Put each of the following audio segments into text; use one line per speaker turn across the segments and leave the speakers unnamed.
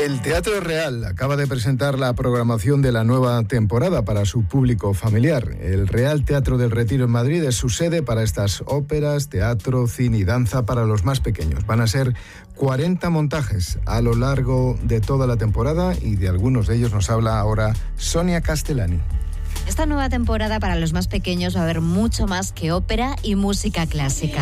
El Teatro Real acaba de presentar la programación de la nueva temporada para su público familiar. El Real Teatro del Retiro en Madrid es su sede para estas óperas, teatro, cine y danza para los más pequeños. Van a ser 40 montajes a lo largo de toda la temporada y de algunos de ellos nos habla ahora Sonia Castellani.
Esta nueva temporada para los más pequeños va a haber mucho más que ópera y música clásica.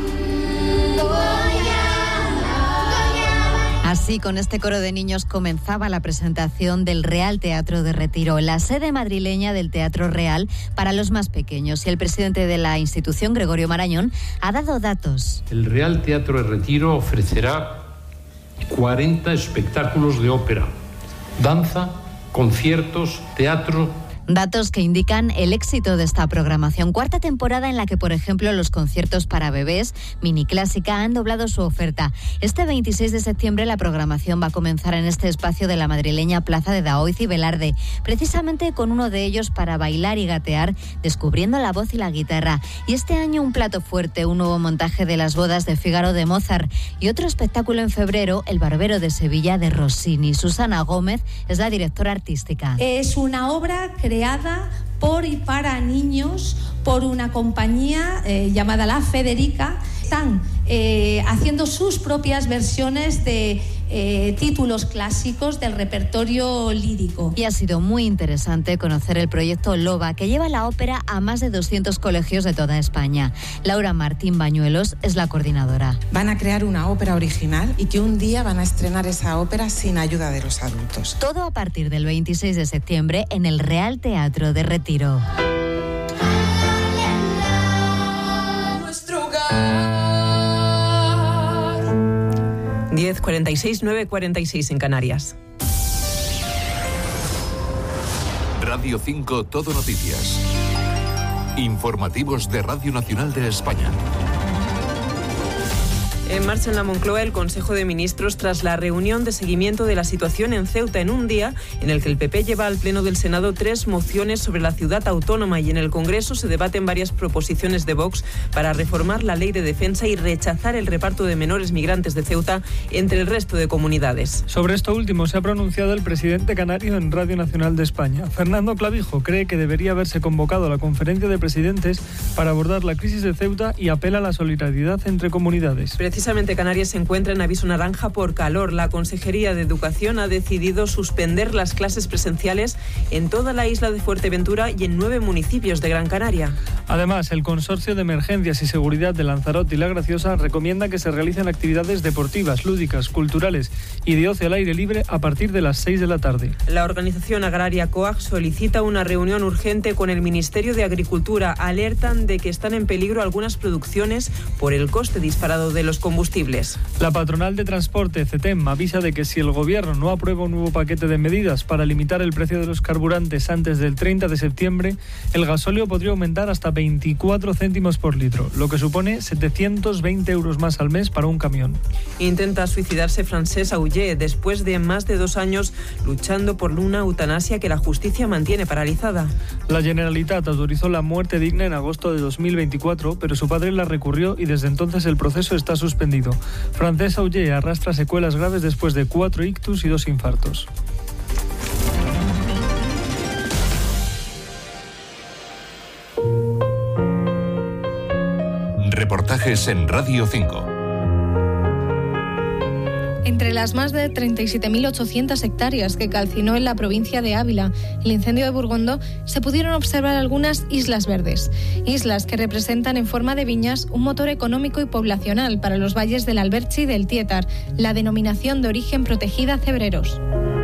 Así, con este coro de niños comenzaba la presentación del Real Teatro de Retiro, la sede madrileña del Teatro Real para los más pequeños. Y el presidente de la institución, Gregorio Marañón, ha dado datos.
El Real Teatro de Retiro ofrecerá 40 espectáculos de ópera, danza, conciertos, teatro.
Datos que indican el éxito de esta programación. Cuarta temporada en la que, por ejemplo, los conciertos para bebés, Mini Clásica, han doblado su oferta. Este 26 de septiembre la programación va a comenzar en este espacio de la madrileña Plaza de Daoiz y Velarde, precisamente con uno de ellos para bailar y gatear, descubriendo la voz y la guitarra. Y este año un plato fuerte, un nuevo montaje de Las bodas de Fígaro de Mozart y otro espectáculo en febrero, El barbero de Sevilla de Rossini. Susana Gómez es la directora artística.
Es una obra creada por y para niños por una compañía llamada La Federica. Están haciendo sus propias versiones de títulos clásicos del repertorio lírico.
Y ha sido muy interesante conocer el proyecto Loba, que lleva la ópera a más de 200 colegios de toda España. Laura Martín Bañuelos es la coordinadora.
Van a crear una ópera original y que un día van a estrenar esa ópera sin ayuda de los adultos.
Todo a partir del 26 de septiembre en el Real Teatro de Retiro.
10:46, 9:46 en Canarias.
Radio 5 Todo Noticias. Informativos de Radio Nacional de España.
En marcha en la Moncloa el Consejo de Ministros tras la reunión de seguimiento de la situación en Ceuta en un día en el que el PP lleva al Pleno del Senado 3 mociones sobre la ciudad autónoma y en el Congreso se debaten varias proposiciones de Vox para reformar la ley de defensa y rechazar el reparto de menores migrantes de Ceuta entre el resto de comunidades.
Sobre esto último se ha pronunciado el presidente canario en Radio Nacional de España. Fernando Clavijo cree que debería haberse convocado a la conferencia de presidentes para abordar la crisis de Ceuta y apela a la solidaridad entre comunidades.
Precisamente Canarias se encuentra en aviso naranja por calor. La Consejería de Educación ha decidido suspender las clases presenciales en toda la isla de Fuerteventura y en 9 municipios de Gran Canaria.
Además, el Consorcio de Emergencias y Seguridad de Lanzarote y La Graciosa recomienda que se realicen actividades deportivas, lúdicas, culturales y de ocio al aire libre a partir de las 6 de la tarde.
La organización agraria COAG solicita una reunión urgente con el Ministerio de Agricultura. Alertan de que están en peligro algunas producciones por el coste disparado de los combustibles.
La patronal de transporte, CETEM, avisa de que si el Gobierno no aprueba un nuevo paquete de medidas para limitar el precio de los carburantes antes del 30 de septiembre, el gasóleo podría aumentar hasta 24 céntimos por litro, lo que supone 720 euros más al mes para un camión.
Intenta suicidarse Francesc Auger después de más de 2 años luchando por una eutanasia que la justicia mantiene paralizada.
La Generalitat autorizó la muerte digna en agosto de 2024, pero su padre la recurrió y desde entonces el proceso está suspendido. Francesc Auger arrastra secuelas graves después de 4 ictus y 2 infartos.
Reportajes en Radio 5.
Entre las más de 37.800 hectáreas que calcinó en la provincia de Ávila el incendio de Burgondo, se pudieron observar algunas islas verdes. Islas que representan en forma de viñas un motor económico y poblacional para los valles del Alberche y del Tietar, la denominación de origen protegida Cebreros.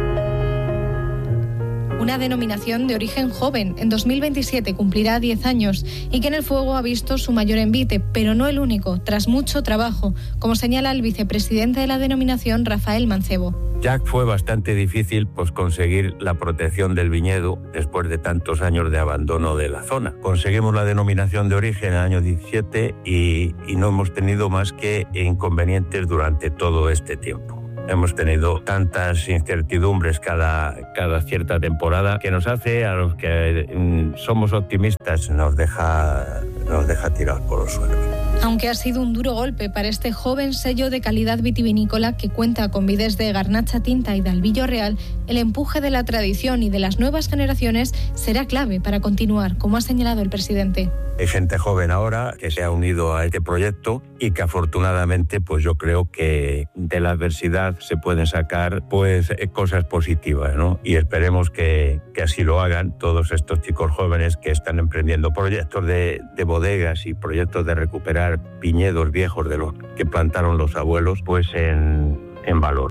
Una denominación de origen joven, en 2027 cumplirá 10 años y que en el fuego ha visto su mayor envite, pero no el único, tras mucho trabajo, como señala el vicepresidente de la denominación, Rafael Mancebo.
Ya fue bastante difícil conseguir la protección del viñedo después de tantos años de abandono de la zona. Conseguimos la denominación de origen en el año 17 y no hemos tenido más que inconvenientes durante todo este tiempo. Hemos tenido tantas incertidumbres cada cierta temporada que nos hace, a los que somos optimistas, nos deja tirados por los suelos.
Aunque ha sido un duro golpe para este joven sello de calidad vitivinícola que cuenta con vides de Garnacha Tinta y de Albillo Real, el empuje de la tradición y de las nuevas generaciones será clave para continuar, como ha señalado el presidente.
Hay gente joven ahora que se ha unido a este proyecto y que afortunadamente pues yo creo que de la adversidad se pueden sacar pues cosas positivas, ¿no? Y esperemos que así lo hagan todos estos chicos jóvenes que están emprendiendo proyectos de bodegas y proyectos de recuperar viñedos viejos de los que plantaron los abuelos pues en valor.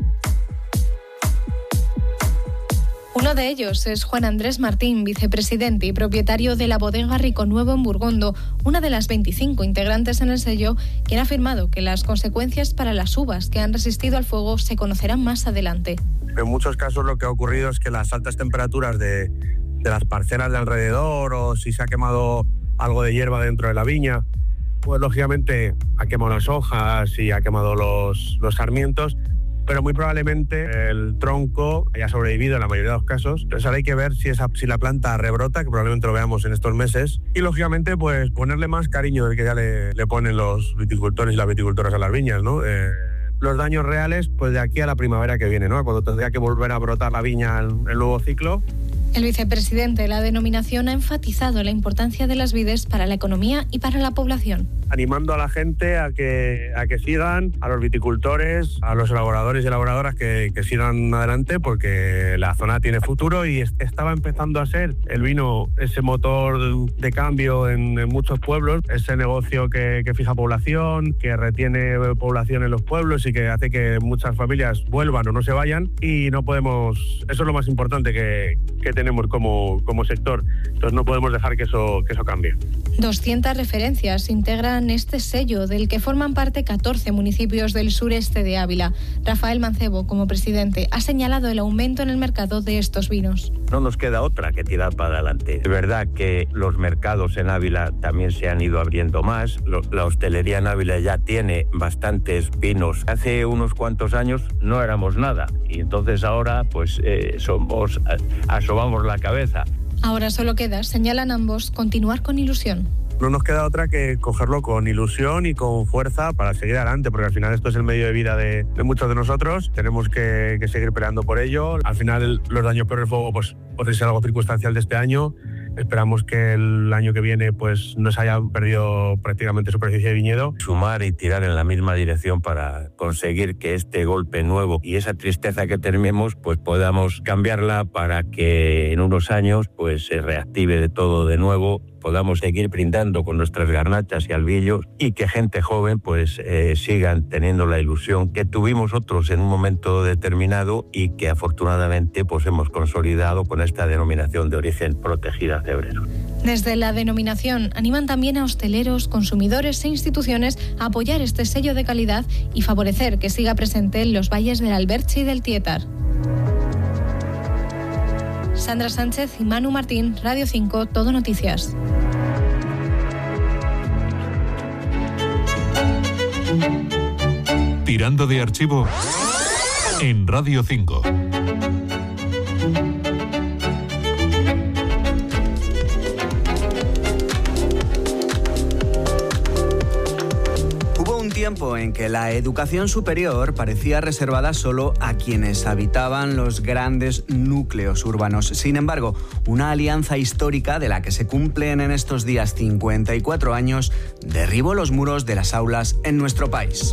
Uno de ellos es Juan Andrés Martín, vicepresidente y propietario de la bodega Rico Nuevo en Burgondo, una de las 25 integrantes en el sello, quien ha afirmado que las consecuencias para las uvas que han resistido al fuego se conocerán más adelante.
En muchos casos lo que ha ocurrido es que las altas temperaturas de las parcelas de alrededor, o si se ha quemado algo de hierba dentro de la viña, pues lógicamente ha quemado las hojas y ha quemado los sarmientos, pero muy probablemente el tronco haya sobrevivido en la mayoría de los casos. Entonces ahora hay que ver si la planta rebrota, que probablemente lo veamos en estos meses, y lógicamente pues ponerle más cariño del que ya le ponen los viticultores y las viticultoras a las viñas, ¿no? Los daños reales pues de aquí a la primavera que viene, ¿no? Cuando tendría que volver a brotar la viña el nuevo ciclo.
El vicepresidente de la denominación ha enfatizado la importancia de las vides para la economía y para la población.
Animando a la gente a que sigan, a los viticultores, a los elaboradores y elaboradoras que sigan adelante, porque la zona tiene futuro y estaba empezando a ser el vino ese motor de cambio en muchos pueblos, ese negocio que fija población, que retiene población en los pueblos y que hace que muchas familias vuelvan o no se vayan, y no podemos, eso es lo más importante que tenemos como sector, entonces no podemos dejar que eso cambie.
200 referencias integran este sello, del que forman parte 14 municipios del sureste de Ávila. Rafael Mancebo, como presidente, ha señalado el aumento en el mercado de estos vinos.
No nos queda otra que tirar para adelante. Es verdad que los mercados en Ávila también se han ido abriendo más. La hostelería en Ávila ya tiene bastantes vinos. Hace unos cuantos años no éramos nada y entonces ahora pues asomamos la cabeza.
Ahora solo queda, señalan ambos, continuar con ilusión.
No nos queda otra que cogerlo con ilusión y con fuerza para seguir adelante, porque al final esto es el medio de vida de muchos de nosotros. Tenemos que seguir peleando por ello. Al final los daños por el fuego pues puede ser algo circunstancial de este año. Esperamos que el año que viene pues no se haya perdido prácticamente superficie de viñedo.
Sumar y tirar en la misma dirección para conseguir que este golpe nuevo y esa tristeza que tenemos pues podamos cambiarla para que en unos años pues se reactive de todo de nuevo, podamos seguir brindando con nuestras garnachas y albillos y que gente joven pues sigan teniendo la ilusión que tuvimos otros en un momento determinado y que afortunadamente pues hemos consolidado con esta denominación de origen protegida Cebreros.
Desde la denominación animan también a hosteleros, consumidores e instituciones a apoyar este sello de calidad y favorecer que siga presente en los valles del Alberche y del Tietar. Sandra Sánchez y Manu Martín, Radio 5, Todo Noticias.
Tirando de archivo en Radio 5.
Tiempo en que la educación superior parecía reservada solo a quienes habitaban los grandes núcleos urbanos. Sin embargo, una alianza histórica de la que se cumplen en estos días 54 años derribó los muros de las aulas en nuestro país.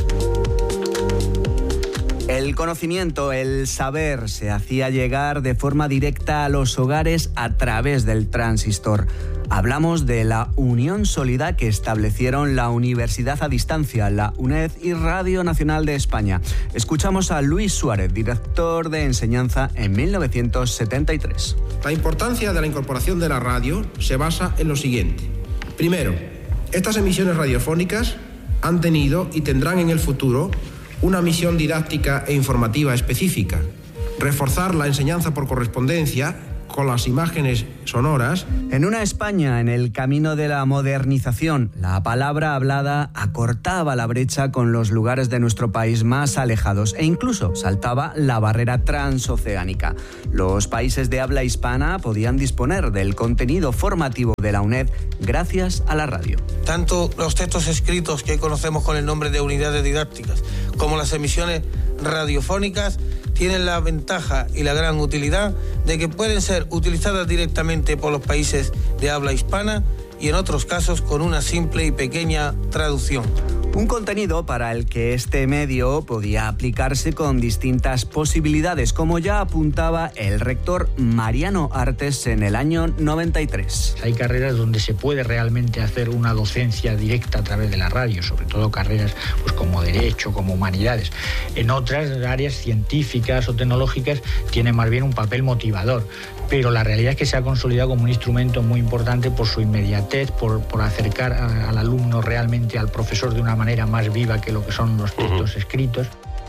El conocimiento, el saber, se hacía llegar de forma directa a los hogares a través del transistor. Hablamos de la unión sólida que establecieron la Universidad a Distancia, la UNED y Radio Nacional de España. Escuchamos a Luis Suárez, director de enseñanza en 1973.
La importancia de la incorporación de la radio se basa en lo siguiente. Primero, estas emisiones radiofónicas han tenido y tendrán en el futuro una misión didáctica e informativa específica: reforzar la enseñanza por correspondencia con las imágenes sonoras.
En una España en el camino de la modernización, la palabra hablada acortaba la brecha con los lugares de nuestro país más alejados e incluso saltaba la barrera transoceánica. Los países de habla hispana podían disponer del contenido formativo de la UNED gracias a la radio.
Tanto los textos escritos que conocemos con el nombre de unidades didácticas como las emisiones radiofónicas tienen la ventaja y la gran utilidad de que pueden ser utilizadas directamente por los países de habla hispana y en otros casos con una simple y pequeña traducción.
Un contenido para el que este medio podía aplicarse con distintas posibilidades, como ya apuntaba el rector Mariano Artes en el año 93.
Hay carreras donde se puede realmente hacer una docencia directa a través de la radio, sobre todo carreras pues, como Derecho, como Humanidades. En otras áreas científicas o tecnológicas tiene más bien un papel motivador, pero la realidad es que se ha consolidado como un instrumento muy importante por su inmediatez, por acercar al alumno realmente al profesor de una manera más viva que lo que son los textos escritos.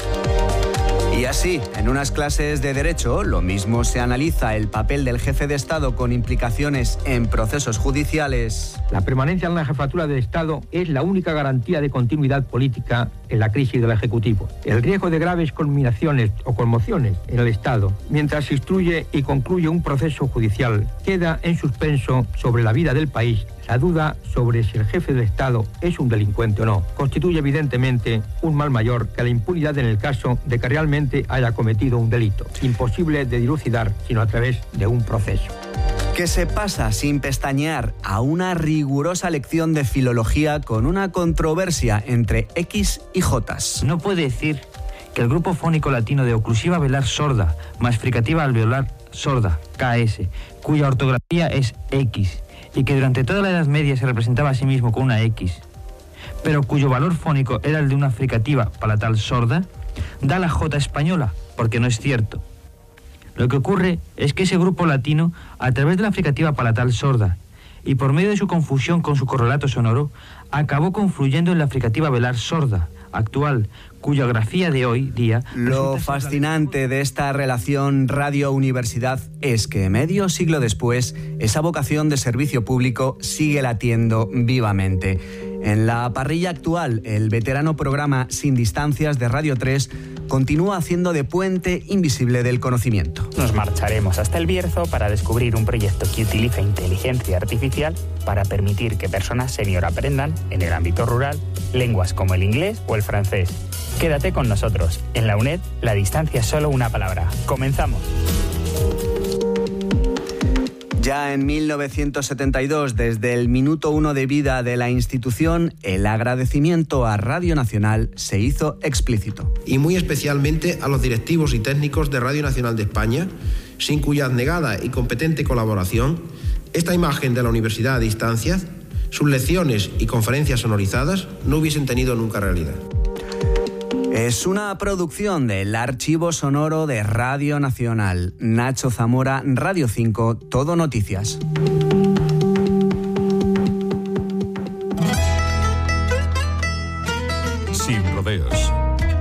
Y así, en unas clases de Derecho, lo mismo se analiza el papel del jefe de Estado con implicaciones en procesos judiciales.
La permanencia en la jefatura del Estado es la única garantía de continuidad política en la crisis del Ejecutivo. El riesgo de graves culminaciones o conmociones en el Estado, mientras se instruye y concluye un proceso judicial, queda en suspenso sobre la vida del país. La duda sobre si el jefe del Estado es un delincuente o no constituye evidentemente un mal mayor que la impunidad en el caso de que realmente haya cometido un delito, imposible de dilucidar sino a través de un proceso.
Que se pasa sin pestañear a una rigurosa lección de filología con una controversia entre X y Jotas.
No puede decir que el grupo fónico latino de oclusiva velar sorda más fricativa alveolar sorda, KS, cuya ortografía es X, y que durante toda la Edad Media se representaba a sí mismo con una X, pero cuyo valor fónico era el de una fricativa palatal sorda, da la J española, porque no es cierto. Lo que ocurre es que ese grupo latino, a través de la fricativa palatal sorda, y por medio de su confusión con su correlato sonoro, acabó confluyendo en la fricativa velar sorda, actual, cuya grafía de hoy día...
Lo fascinante de esta relación radio-universidad es que medio siglo después, esa vocación de servicio público sigue latiendo vivamente. En la parrilla actual, el veterano programa Sin Distancias de Radio 3 continúa haciendo de puente invisible del conocimiento.
Nos marcharemos hasta el Bierzo para descubrir un proyecto que utiliza inteligencia artificial para permitir que personas senior aprendan, en el ámbito rural, lenguas como el inglés o el francés. Quédate con nosotros. En la UNED, la distancia es solo una palabra. ¡Comenzamos!
Ya en 1972, desde el minuto 1 de vida de la institución, el agradecimiento a Radio Nacional se hizo explícito.
Y muy especialmente a los directivos y técnicos de Radio Nacional de España, sin cuya abnegada y competente colaboración, esta imagen de la universidad a distancia, sus lecciones y conferencias sonorizadas no hubiesen tenido nunca realidad.
Es una producción del Archivo Sonoro de Radio Nacional. Nacho Zamora, Radio 5, Todo Noticias.
Sin rodeos.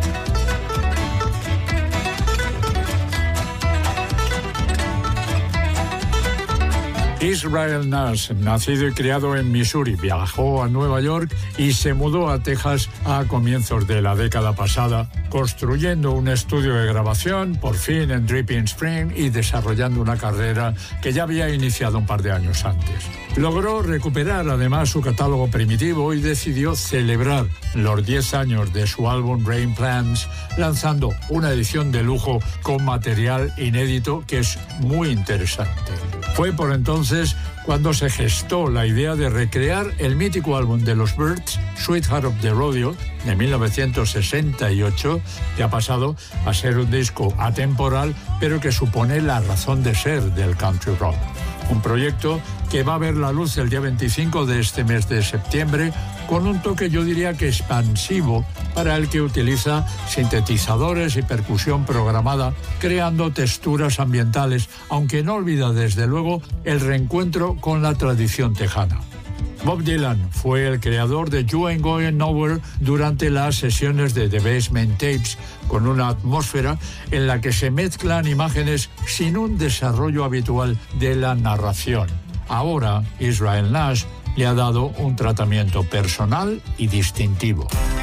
Israel Nash, nacido y criado en Missouri, viajó a Nueva York y se mudó a Texas a comienzos de la década pasada, construyendo un estudio de grabación, por fin en Dripping Spring, y desarrollando una carrera que ya había iniciado un par de años antes. Logró recuperar además su catálogo primitivo y decidió celebrar los 10 años de su álbum Rain Plans, lanzando una edición de lujo con material inédito que es muy interesante. Fue por entonces cuando se gestó la idea de recrear el mítico álbum de los Byrds, Sweetheart of the Rodeo, de 1968, que ha pasado a ser un disco atemporal, pero que supone la razón de ser del country rock. Un proyecto que va a ver la luz el día 25 de este mes de septiembre, con un toque, yo diría que expansivo, para el que utiliza sintetizadores y percusión programada, creando texturas ambientales, aunque no olvida desde luego el reencuentro con la tradición tejana. Bob Dylan fue el creador de You Ain't Going Nowhere durante las sesiones de The Basement Tapes, con una atmósfera en la que se mezclan imágenes sin un desarrollo habitual de la narración. Ahora, Israel Nash le ha dado un tratamiento personal y distintivo.